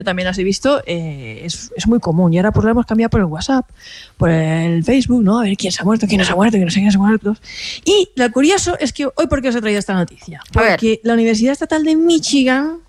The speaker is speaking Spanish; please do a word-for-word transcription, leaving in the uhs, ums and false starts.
también las he visto, eh, es, es muy común. Y ahora pues la hemos cambiado por el WhatsApp, por el Facebook, ¿no? A ver quién se ha muerto, quién no se ha muerto, quién no sé quién se ha muerto. Y lo curioso es que hoy, ¿por qué os he traído esta noticia? Porque la Universidad Estatal de Michigan